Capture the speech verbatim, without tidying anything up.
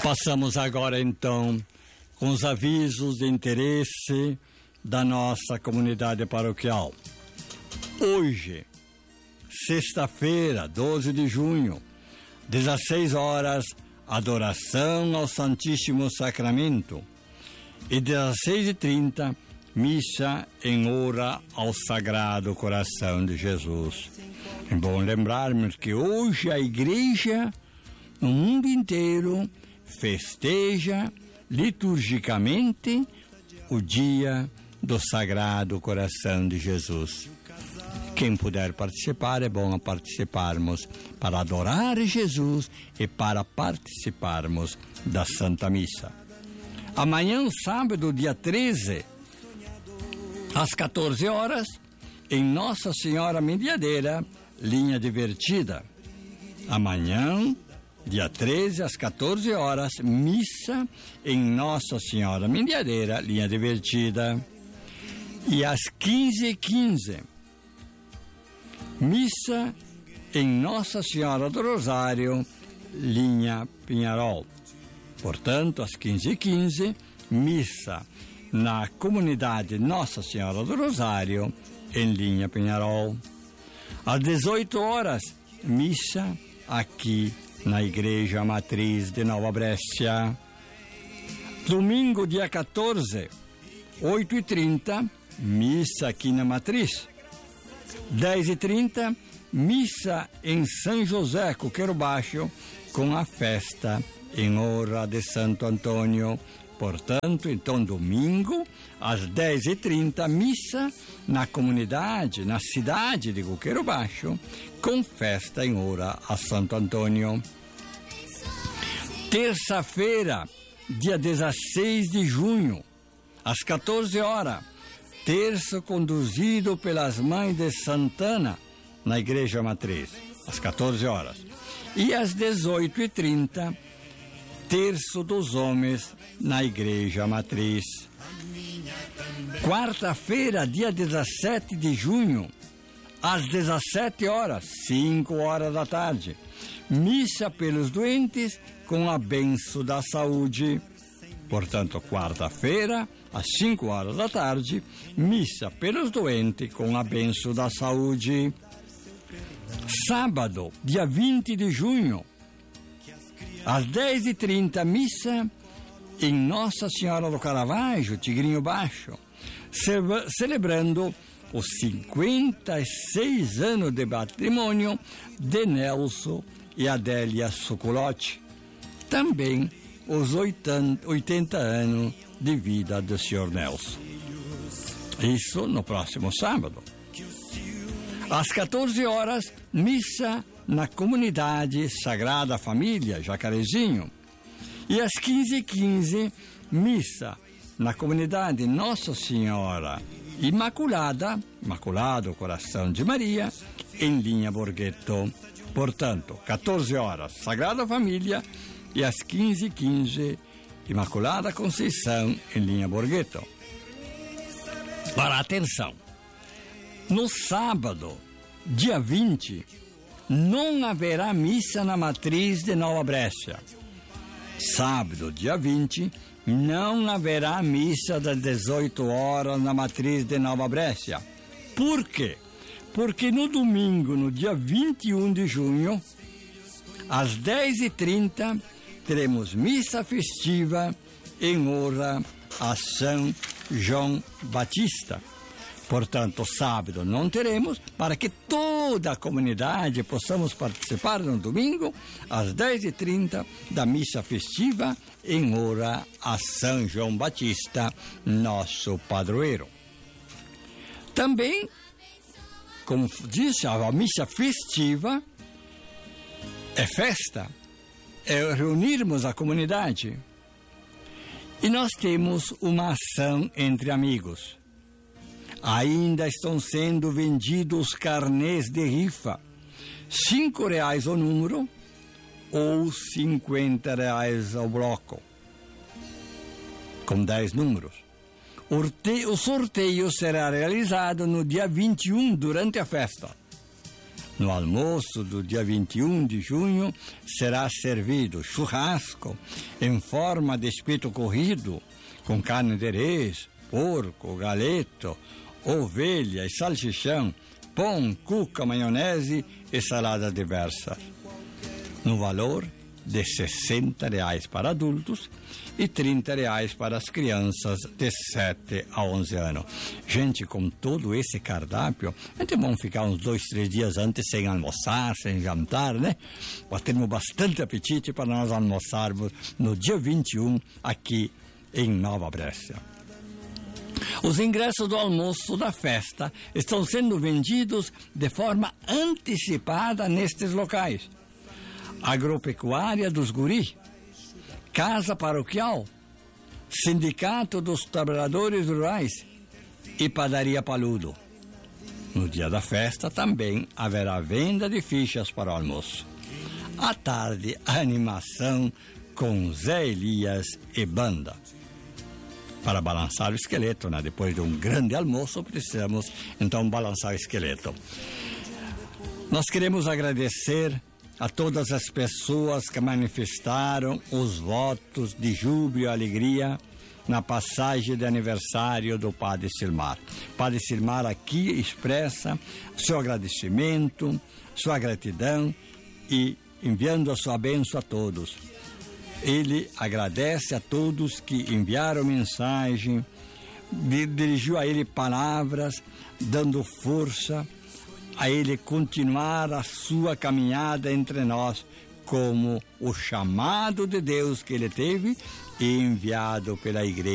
Passamos agora então com os avisos de interesse da nossa comunidade paroquial. Hoje, sexta-feira, doze de junho, dezesseis horas, adoração ao Santíssimo Sacramento, e dezesseis e trinta, missa em hora ao Sagrado Coração de Jesus. É bom lembrarmos que hoje a Igreja, no mundo inteiro, festeja liturgicamente o dia do Sagrado Coração de Jesus. Quem puder participar, é bom participarmos para adorar Jesus e para participarmos da Santa Missa. Amanhã, sábado, dia treze, às quatorze horas, em Nossa Senhora Mediadeira, linha divertida. Amanhã, dia treze, às quatorze horas, missa em Nossa Senhora Mediadeira, linha divertida. E às quinze e quinze, missa em Nossa Senhora do Rosário, linha Pinharol. Portanto, às quinze e quinze, missa na comunidade Nossa Senhora do Rosário, em linha Pinharol. Às dezoito horas, missa aqui na Igreja Matriz de Nova Brescia. Domingo, dia quatorze, oito e trinta, missa aqui na Matriz. dez e trinta, missa em São José, Coqueiro Baixo, com a festa em honra de Santo Antônio. Portanto, então, domingo, às dez e trinta, missa na comunidade, na cidade de Coqueiro Baixo, com festa em honra a Santo Antônio. Terça-feira, dia dezesseis de junho, às quatorze horas, terço conduzido pelas Mães de Santana, na Igreja Matriz, às quatorze horas. E às dezoito e trinta, terço dos homens na Igreja Matriz. Quarta-feira, dia dezessete de junho, às dezessete horas, cinco horas da tarde, missa pelos doentes com a benção da saúde. Portanto, quarta-feira, às cinco horas da tarde, missa pelos doentes com a benção da saúde. Sábado, dia vinte de junho, às dez e trinta, missa em Nossa Senhora do Caravaggio, Tigrinho Baixo, celebrando os cinquenta e seis anos de matrimônio de Nelson e Adélia Suculotti. Também os oitenta anos de vida do senhor Nelson. Isso no próximo sábado. Às quatorze horas, missa na comunidade Sagrada Família, Jacarezinho. E às quinze e quinze, missa na comunidade Nossa Senhora Imaculada, Imaculado Coração de Maria, em linha Borghetto. Portanto, quatorze horas, Sagrada Família, e às quinze e quinze, Imaculada Conceição, em linha Borghetto. Para atenção, no sábado, dia vinte, não haverá missa na Matriz de Nova Brescia. Sábado, dia vinte, não haverá missa das dezoito horas na Matriz de Nova Brescia. Por quê? Porque no domingo, no dia vinte e um de junho, às dez e trinta, teremos missa festiva em honra a São João Batista. Portanto, sábado não teremos, para que toda a comunidade possamos participar no domingo, às dez e trinta, da missa festiva em honra a São João Batista, nosso padroeiro. Também, como disse, a missa festiva é festa, é reunirmos a comunidade. E nós temos uma ação entre amigos. Ainda estão sendo vendidos carnês de rifa, cinco reais o número ou cinquenta reais ao bloco, com dez números. O sorteio será realizado no dia vinte e um, durante a festa. No almoço do dia vinte e um de junho será servido churrasco em forma de espeto corrido, com carne de res, porco, galeto, ovelha e salsichão, pão, cuca, maionese e saladas diversas. No valor de sessenta reais para adultos e trinta reais para as crianças de sete a onze anos. Gente, com todo esse cardápio, a gente vamos ficar uns dois, três dias antes sem almoçar, sem jantar, né? Para termos bastante apetite para nós almoçarmos no dia vinte e um aqui em Nova Brescia. Os ingressos do almoço da festa estão sendo vendidos de forma antecipada nestes locais: Agropecuária dos Guri, Casa Paroquial, Sindicato dos Trabalhadores Rurais e Padaria Paludo. No dia da festa também haverá venda de fichas para o almoço. À tarde, animação com Zé Elias e banda. Para balançar o esqueleto, né? Depois de um grande almoço, precisamos então balançar o esqueleto. Nós queremos agradecer a todas as pessoas que manifestaram os votos de júbilo e alegria na passagem de aniversário do Padre Silmar. Padre Silmar aqui expressa seu agradecimento, sua gratidão e enviando a sua bênção a todos. Ele agradece a todos que enviaram mensagem, dirigiu a ele palavras, dando força a ele continuar a sua caminhada entre nós, como o chamado de Deus que ele teve e enviado pela igreja.